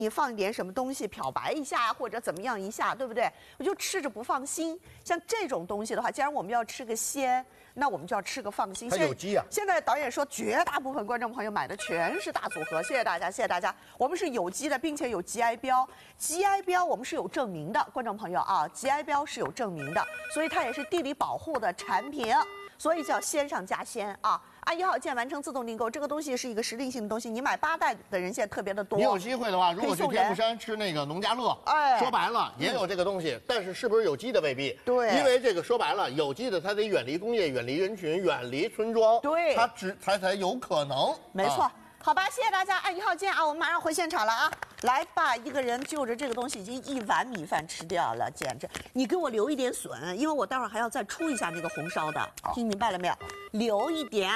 你放一点什么东西漂白一下，或者怎么样一下，对不对？我就吃着不放心。像这种东西的话，既然我们要吃个鲜，那我们就要吃个放心。 它有机啊。 现在导演说，绝大部分观众朋友买的全是大组合，谢谢大家，谢谢大家。我们是有机的，并且有 GI 标，GI 标我们是有证明的，观众朋友啊，GI 标是有证明的，所以它也是地理保护的产品，所以叫鲜上加鲜啊。按1号键完成自动订购，这个东西是一个时令性的东西，你买8袋的人现在特别的多。 你有机会的话，如果去天目山吃那个农家乐，说白了也有这个东西，但是是不是有机的未必。 对， 因为这个说白了，有机的它得远离工业、远离人群、远离村庄， 对， 它才有可能。 没错。好吧，谢谢大家，按1号键啊，我们马上回现场了啊！来吧，一个人就着这个东西已经1碗米饭吃掉了，简直！你给我留一点笋，因为我待会儿还要再出一下那个红烧的，听明白了没有？留一点。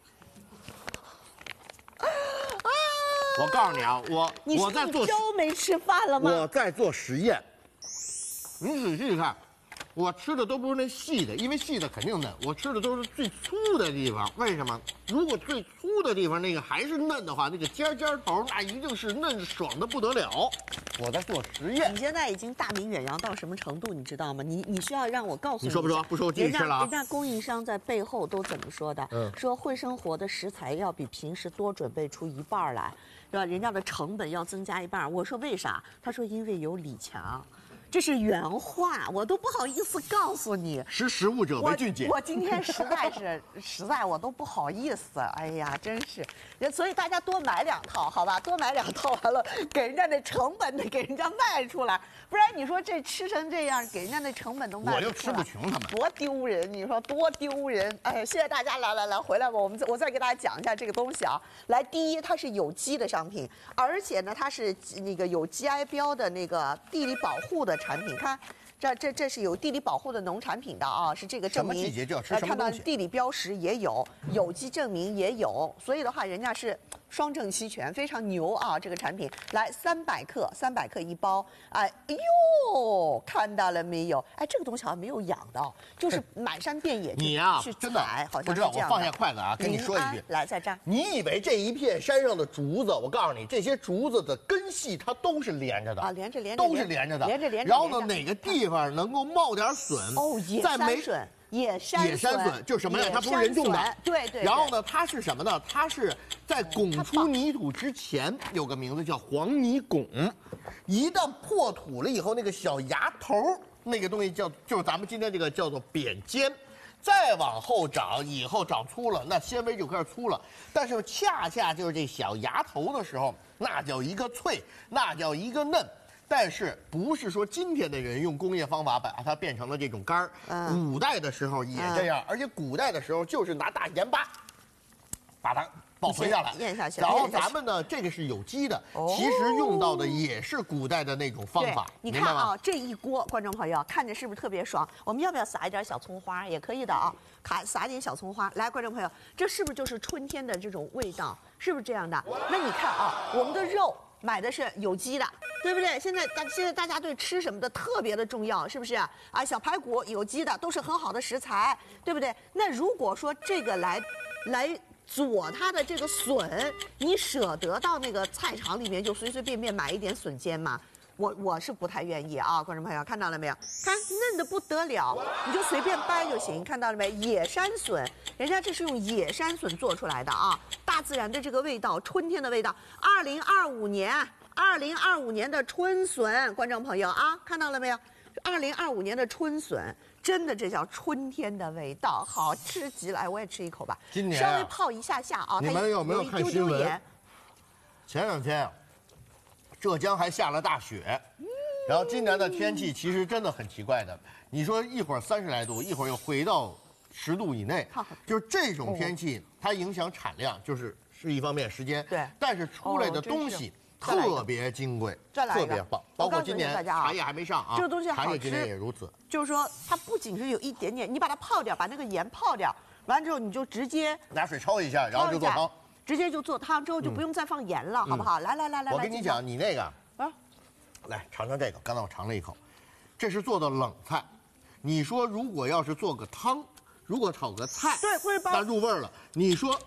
我告诉你啊，我在做， 你周没吃饭了吗？ 我在做实验，你仔细看。我吃的都不是那细的，因为细的肯定嫩。我吃的都是最粗的地方，为什么？如果最粗的地方那个还是嫩的话，那个尖头那一定是嫩爽的不得了。我在做实验。 你现在已经大名远扬到什么程度，你知道吗？你需要让我告诉你。 你说不说？不说，我继续吃了啊。 人家供应商在背后都怎么说的？说会生活的食材要比平时多准备出1半来，是吧？人家的成本要增加1半。我说为啥？他说因为有李强。这是原话，我都不好意思告诉你。 识物者为俊杰。 我今天实在我都不好意思。哎呀，真是，所以大家多买2套，好吧？多买2套，完了给人家那成本的给人家卖出来，不然你说这吃成这样，给人家那成本都卖不出来， 我就吃不穷他们， 多丢人！你说多丢人！哎，谢谢大家，来回来吧，我再给大家讲一下这个东西啊。来，第一，它是有机的商品，而且呢，它是那个有 GI 标的那个地理保护的产品，看。这是有地理保护的农产品的啊，是这个证明。 什么季节就要吃什么东西。 看到地理标识也有，有机证明也有，所以的话，人家是双证齐全，非常牛啊！这个产品来300克，300克1包，哎呦，看到了没有？哎，这个东西好像没有养的，就是满山遍野你呀， 去真的好像不知道。我放下筷子啊，跟你说一句， 来，在这儿。 你以为这一片山上的竹子，我告诉你，这些竹子的根系它都是连着的啊，连着， 都是连着的， 连着。 然后呢，哪个地方能够冒点笋？ 哦，野山笋。野山笋就是什么呀？它不是人种的， 对。 然后呢，它是什么呢？它是在拱出泥土之前有个名字叫黄泥拱，一旦破土了以后，那个小芽头那个东西就是咱们今天这个叫做扁尖，再往后长，以后长粗了，那纤维就开始粗了。但是恰恰就是这小芽头的时候，那叫一个脆，那叫一个嫩。但是不是说今天的人用工业方法把它变成了这种干儿？古代的时候也这样，而且古代的时候就是拿大盐巴把它保存下来， 咽下去。 然后咱们呢，这个是有机的，其实用到的也是古代的那种方法。 你看啊，这一锅观众朋友看着是不是特别爽？我们要不要撒一点小葱花？也可以的啊，撒一点小葱花。来，观众朋友，这是不是就是春天的这种味道？是不是这样的？那你看啊，我们的肉买的是有机的。对不对？现在大家对吃什么的特别的重要，是不是啊？小排骨有机的都是很好的食材，对不对？那如果说这个来佐它的这个笋，你舍得到那个菜场里面就随随便便买一点笋尖吗？我是不太愿意啊，观众朋友看到了没有？看嫩的不得了，你就随便掰就行，看到了没？野山笋，人家这是用野山笋做出来的啊，大自然的这个味道，春天的味道。2025年的春笋，观众朋友啊，看到了没有？2025年的春笋，真的这叫春天的味道，好吃极了！我也吃一口吧。 今年稍微泡一下啊， 你们有没有看新闻？前2天，浙江还下了大雪，然后今年的天气其实真的很奇怪的。你说一会儿30来度，一会儿又回到10度以内，就是这种天气，它影响产量，是一方面时间， 对， 但是出来的东西。特别金贵，特别棒，包括今年茶叶还没上啊， 这个东西好吃， 茶叶今年也如此。 就是说，它不仅是有一点点，你把它泡掉，把那个盐泡掉，完了之后你就直接拿水焯一下，然后就做汤， 直接就做汤，之后就不用再放盐了，好不好？来， 我跟你讲，你那个啊，来尝尝这个，刚才我尝了一口，这是做的冷菜。你说如果要是做个汤，如果炒个菜， 对，会包那入味了。你说。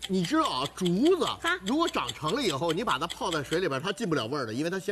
你知道啊，竹子如果长成了以后，你把它泡在水里边，它进不了味儿的，因为它先。